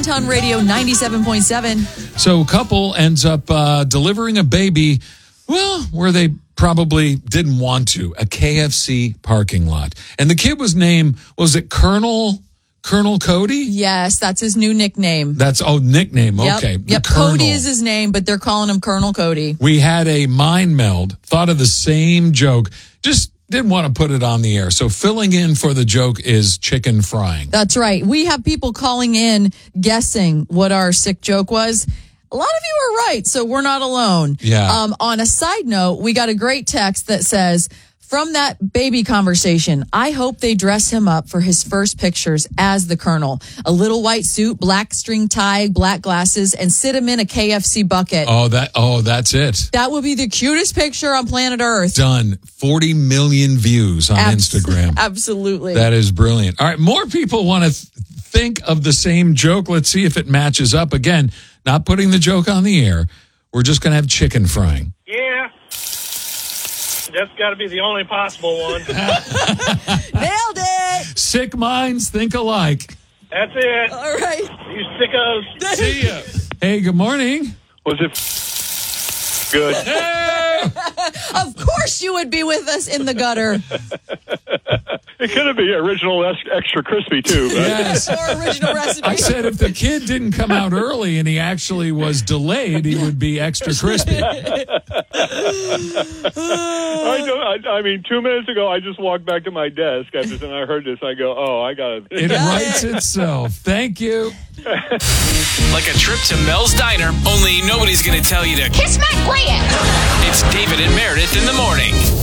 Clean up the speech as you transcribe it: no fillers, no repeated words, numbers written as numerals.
Downtown Radio 97.7. So a couple ends up delivering a baby, well, where they probably didn't want to, a KFC parking lot. And the kid was named, was it Colonel Cody? Yes, that's his new nickname. That's, nickname. Okay. Yep. Cody is his name, but they're calling him Colonel Cody. We had a mind meld, thought of the same joke, just didn't want to put it on the air. So filling in for the joke is chicken frying. That's right. We have people calling in guessing what our sick joke was. A lot of you are right, so we're not alone. Yeah. On a side note, we got a great text that says, from that baby conversation, I hope they dress him up for his first pictures as the Colonel. A little white suit, black string tie, black glasses, and sit him in a KFC bucket. That's it. That would be the cutest picture on planet Earth. Done. 40 million views on Instagram. Absolutely. That is brilliant. All right, more people want to think of the same joke. Let's see if it matches up. Again, not putting the joke on the air. We're just going to have chicken frying. Yeah. That's got to be the only possible one. Nailed it. Sick minds think alike. That's it. All right. You sickos. See ya. Hey, good morning. Was it good? Hey! Of course you would be with us in the gutter. It could have been original extra crispy, too. But. Yes. Or original recipe. I said if the kid didn't come out early and he actually was delayed, he would be extra crispy. I mean, 2 minutes ago, I just walked back to my desk after and I heard this. I go, I got it. It writes itself. Thank you. Like a trip to Mel's Diner, only nobody's going to tell you to Kiss my Grant. It's David and Meredith in the morning.